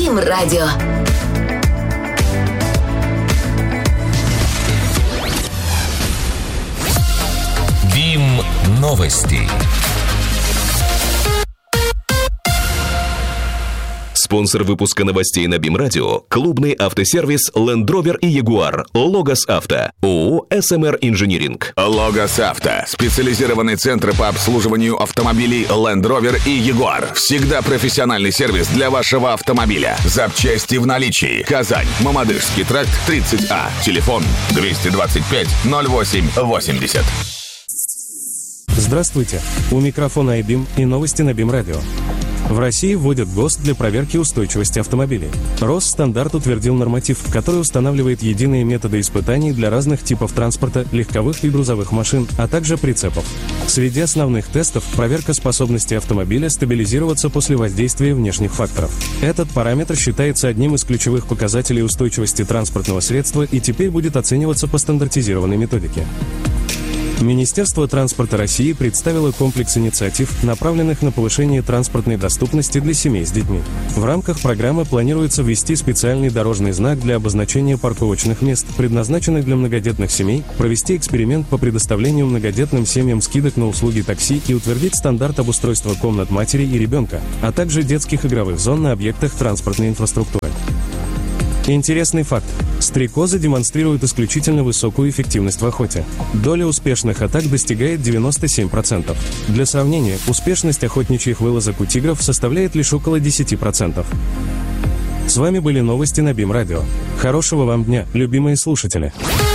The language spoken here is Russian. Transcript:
БИМ-радио. БИМ-новости. Спонсор выпуска новостей на БИМ-радио – клубный автосервис Land Rover и Jaguar Logos Авто, ООО «СМР Инжиниринг». Logos Авто – специализированный центр по обслуживанию автомобилей Land Rover и Jaguar. Всегда профессиональный сервис для вашего автомобиля. Запчасти в наличии. Казань, Мамадышский тракт, 30А. Телефон 225 08 80. Здравствуйте. У микрофона iBIM и новости на БИМ-радио. В России вводят ГОСТ для проверки устойчивости автомобилей. Росстандарт утвердил норматив, который устанавливает единые методы испытаний для разных типов транспорта, легковых и грузовых машин, а также прицепов. Среди основных тестов – проверка способности автомобиля стабилизироваться после воздействия внешних факторов. Этот параметр считается одним из ключевых показателей устойчивости транспортного средства и теперь будет оцениваться по стандартизированной методике. Министерство транспорта России представило комплекс инициатив, направленных на повышение транспортной доступности для семей с детьми. В рамках программы планируется ввести специальный дорожный знак для обозначения парковочных мест, предназначенных для многодетных семей, провести эксперимент по предоставлению многодетным семьям скидок на услуги такси и утвердить стандарт обустройства комнат матери и ребенка, а также детских игровых зон на объектах транспортной инфраструктуры. Интересный факт. Стрекозы демонстрируют исключительно высокую эффективность в охоте. Доля успешных атак достигает 97%. Для сравнения, успешность охотничьих вылазок у тигров составляет лишь около 10%. С вами были новости на БИМ-радио. Хорошего вам дня, любимые слушатели.